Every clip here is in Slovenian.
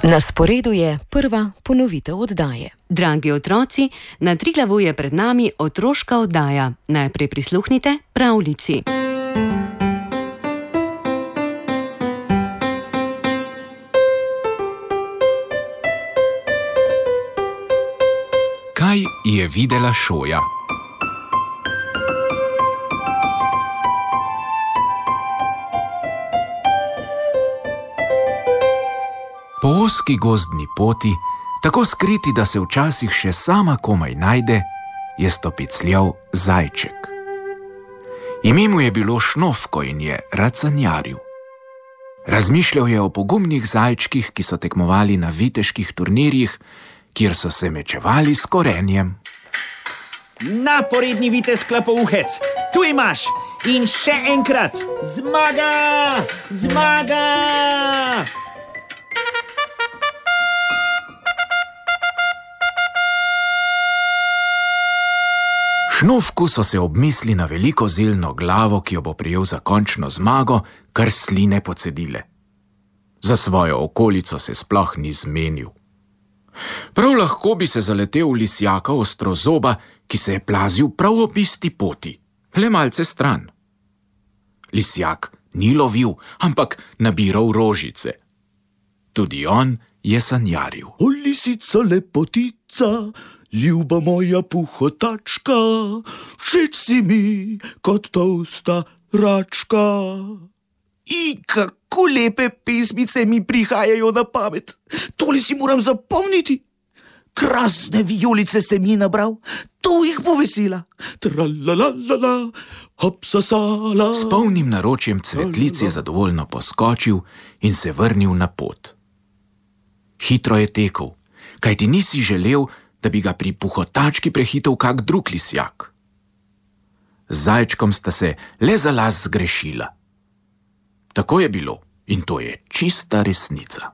Na sporedu je prva ponovitev oddaje. Dragi otroci, na Triglavu je pred nami otroška oddaja. Najprej prisluhnite pravljici. Kaj je videla Šoja? Po ozki gozdni poti, tako skriti, da se včasih še sama komaj najde, je stopicljal zajček. Ime mu je bilo Šnofko in je rad sanjaril. Razmišljal je o pogumnih zajčkih, ki so tekmovali na viteških turnirjih, kjer so se mečevali s korenjem. Naporedni vitez klapouhec, tu imaš! In še enkrat! Zmaga! Zmaga! Šnofku so se obmisli na veliko zeljno glavo, ki jo bo prijel za končno zmago, kar sline pocedile. Za svojo okolico se sploh ni zmenil. Prav lahko bi se zaletel v lisjaka Ostrozoba, ki se je plazil prav ob isti poti, le malce stran. Lisjak ni lovil, ampak nabiral rožice. Tudi on je sanjaril. O, lisica lepotica, ljuba moja puhotačka, všeč si mi kot tolsta račka. I kako lepe pesmice mi prihajajo na pamet. Tole si moram zapomniti. Krasne vijolice sem ji nabral, to jih bo vesela. Tralalala, hopsasala. S polnim naročjem cvetlic je zadovoljno poskočil in se vrnil na pot. Hitro je tekel, kajti nisi želel, da bi ga pri puhotački prehitel kak drug lisjak. Z zajčkom sta se le za las zgrešila. Tako je bilo in to je čista resnica.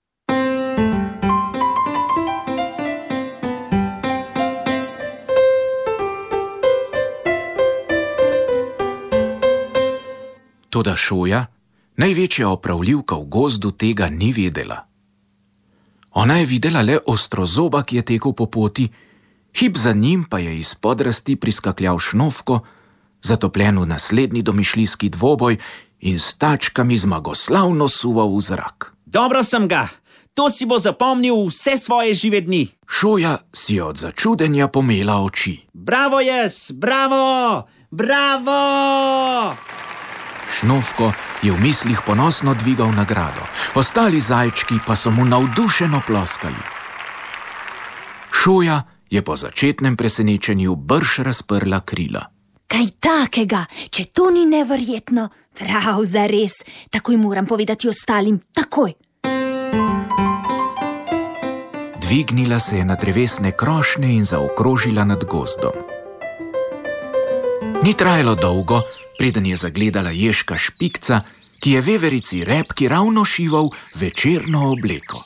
Toda Šoja, največja opravljivka v gozdu, tega ni vedela. Ona je videla le Ostrozoba, ki je tekel po poti, hip za njim pa je iz podrasti priskakljal Šnofko, zatopljen v naslednji domišljijski dvoboj in s tačkami zmagoslavno suval v zrak. Dobro sem ga, to si bo zapomnil vse svoje žive dni. Šoja si je od začudenja pomela oči. Bravo jaz, bravo, bravo! Šnofko je v mislih ponosno dvigal nagrado, ostali zajčki pa so mu navdušeno ploskali. Šoja je po začetnem presenečenju brž razprla krila. Kaj takega, če to ni neverjetno, prav zares, takoj moram povedati ostalim, takoj. Dvignila se je na drevesne krošnje in zaokrožila nad gozdom. Ni trajalo dolgo, preden je zagledala ježka Špikca, ki je veverici Repki ravno šival večerno obleko.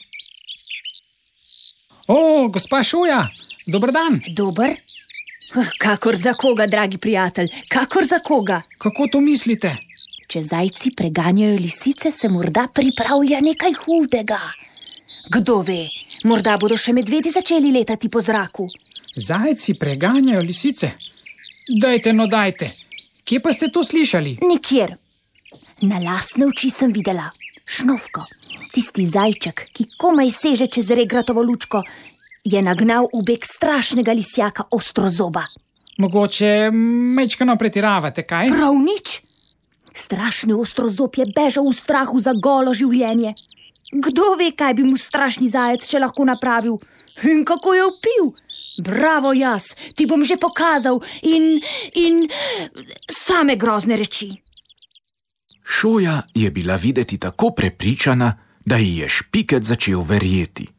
O, gospa Šoja, dober dan. Dober? Kakor za koga, dragi prijatelj, kakor za koga. Kako to mislite? Če zajci preganjajo lisice, se morda pripravlja nekaj hudega. Kdo ve, morda bodo še medvedi začeli letati po zraku. Zajci preganjajo lisice? Dajte, no dajte. Kje pa ste to slišali? Nikjer. Na lastne oči sem videla. Šnofko, tisti zajček, ki komaj seže čez regratovo lučko, je nagnal v beg strašnega lisjaka Ostrozoba. Mogoče majčkeno pretiravate, kaj? Prav nič. Strašni Ostrozob je bežal v strahu za golo življenje. Kdo ve, kaj bi mu strašni zajec še lahko napravil? In kako je vpil? Bravo jaz, ti bom že pokazal in same grozne reči. Šoja je bila videti tako prepričana, da ji je Špikec začel verjeti.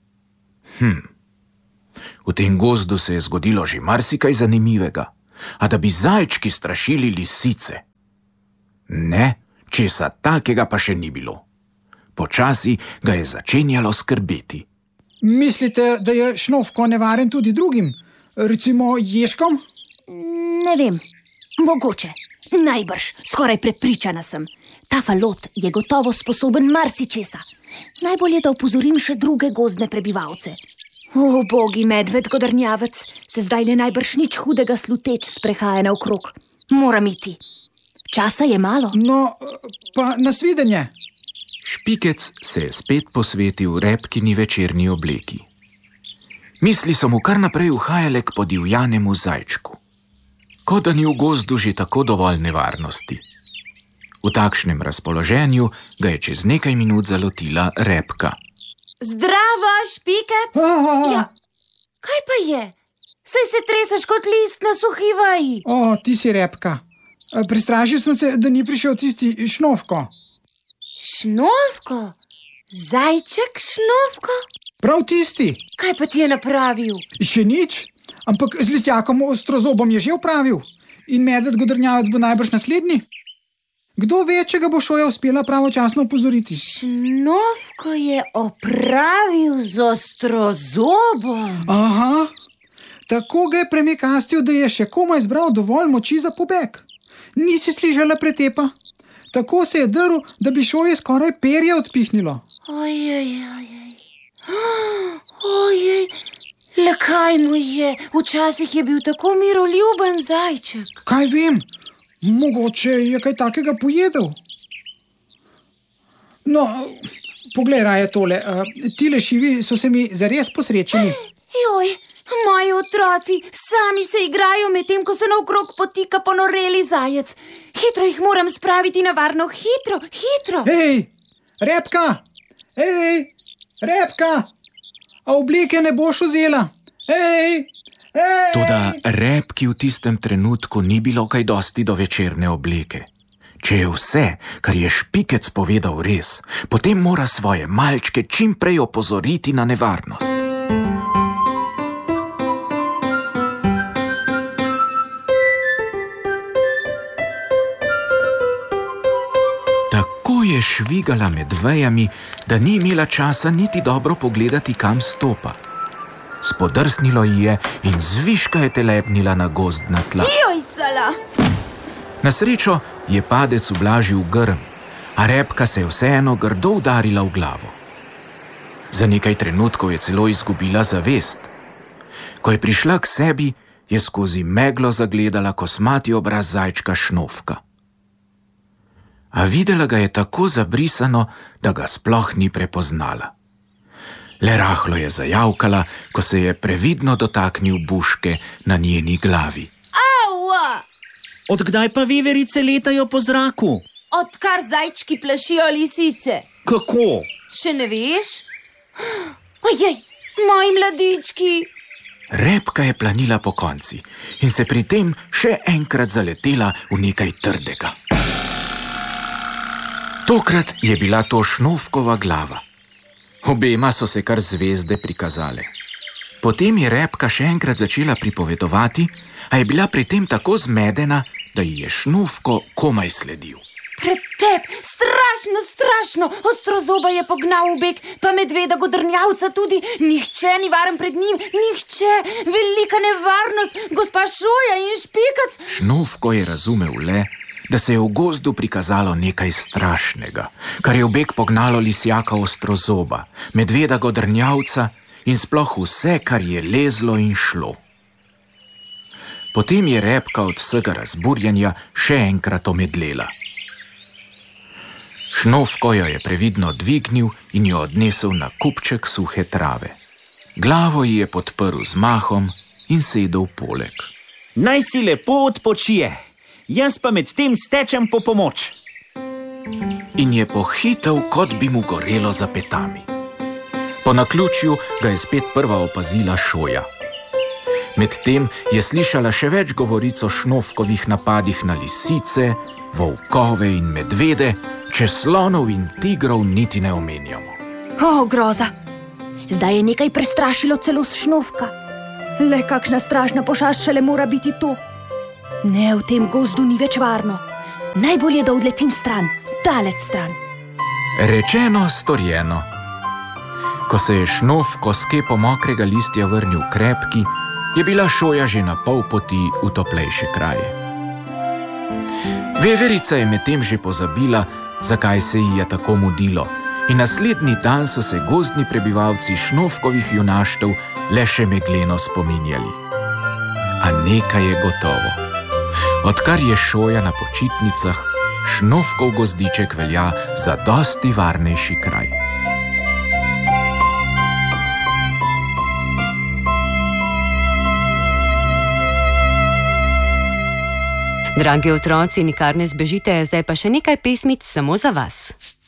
V tem gozdu se je zgodilo že marsikaj zanimivega, a da bi zajčki strašili lisice. Ne, česa takega pa še ni bilo. Počasi ga je začenjalo skrbeti. Mislite, da je Šnofko nevaren tudi drugim? Recimo ježkom? Ne vem, mogoče, najbrž, skoraj prepričana sem. Ta falot je gotovo sposoben marsičesa. Najbolje, da opozorim še druge gozdne prebivalce. O, bogi medved godrnjavec, se zdaj le najbrž nič hudega sluteč sprehaja naokrog. Moram iti. Časa je malo. No, pa nasvidenje. Špikec se je spet posvetil Repkini večerni obleki. Misli so mu kar naprej uhajale k podivjanemu zajčku. Kot da ni v gozdu že tako dovolj nevarnosti. V takšnem razpoloženju ga je čez nekaj minut zalotila Repka. Zdravo, Špikec! Ja, kaj pa je? Saj se treseš kot list na suhi veji. O, ti si Repka. Prestrašil sem se, da ni prišel tisti Šnofko. Šnofko? Zajček Šnofko? Prav tisti. Kaj pa ti je napravil? Še nič, ampak z lisjakom ostrozobom je že opravil. In medved godrnjavec bo najbrž naslednji. Kdo ve, če ga bo Šoja uspela pravočasno opozoriti? Šnofko je opravil z ostrozobom. Aha, tako ga je premikastil, da je še komaj zbral dovolj moči za pobeg. Nisi slišala pretepa? Tako se je drl, da bi Šoje skoraj perje odpihnilo. Ojej, le kaj mu je? Včasih je bil tako miroljuben zajček. Kaj vem, mogoče je kaj takega pojedel. No, poglej raje tole, tile šivi so se mi zares posrečili. Joj, moji otroci sami se igrajo medtem, ko se naokrog potika ponoreli zajec. Hitro jih moram spraviti na varno, hitro. Hej, Repka! Hej, Repka! A obleke ne boš vzela? Hej! Toda Repki v tistem trenutku ni bilo kaj dosti do večerne obleke. Če je vse, kar je Špikec povedal res, potem mora svoje malčke čim prej opozoriti na nevarnost. Tako je švigala med vejami, da ni imela časa niti dobro pogledati, kam stopa. Spodrsnilo ji je in zviška je telepnila na gozdna tla. Joj, sala! Na srečo je padec ublažil grm, a Repka se je vseeno grdo udarila v glavo. Za nekaj trenutkov je celo izgubila zavest. Ko je prišla k sebi, je skozi meglo zagledala kosmati obraz zajčka Šnofka. A videla ga je tako zabrisano, da ga sploh ni prepoznala. Le rahlo je zajavkala, ko se je previdno dotaknil buške na njeni glavi. Aua! Odkdaj pa veverice letajo po zraku? Odkar zajčki plašijo lisice. Kako? Še ne veš? Ojej, moji mladički! Repka je planila pokonci in se pri tem še enkrat zaletela v nekaj trdega. Tokrat je bila to Šnofkova glava. Obema so se kar zvezde prikazale. Potem je Repka še enkrat začela pripovedovati, a je bila pri tem tako zmedena, da ji je Šnofko komaj sledil. Pretep, strašno, ostrozoba je pognal v beg, pa medveda godrnjavca tudi, nihče ni varen pred njim, nihče, velika nevarnost, gospa Šoja in Špikec. Šnofko je razumel le, da se je v gozdu prikazalo nekaj strašnega, kar je v beg pognalo lisjaka ostrozoba, medveda godrnjavca in sploh vse, kar je lezlo in šlo. Potem je Repka od vsega razburjenja še enkrat omedlela. Šnofko jo je previdno dvignil in jo odnesel na kupček suhe trave. Glavo ji je podprl z mahom in sedel poleg. Naj si lepo odpočije, jaz pa med tem stečem po pomoč. In je pohitel, kot bi mu gorelo za petami. Po naključju ga je spet prva opazila Šoja. Medtem je slišala še več govoric o Šnofkovih napadih na lisice, volkove in medvede, če slonov in tigrov niti ne omenjamo. O, groza! Zdaj je nekaj prestrašilo celo Šnofka. Le kakšna strašna pošast šele mora biti to. Ne, v tem gozdu ni več varno. Najbolje, da odletim stran, daleč stran. Rečeno, storjeno. Ko se je Šnofko s kepo mokrega listja vrnil k Repki, je bila Šoja že na pol poti v toplejše kraje. Veverica je medtem že pozabila, zakaj se ji je tako mudilo, In naslednji dan so se gozdni prebivalci Šnofkovih junaštev le še megleno spominjali. A nekaj je gotovo. Odkar je Šoja na počitnicah, Šnofkov gozdiček velja za dosti varnejši kraj. Dragi otroci, nikar ne zbežite, zdaj pa še nekaj pesmic samo za vas.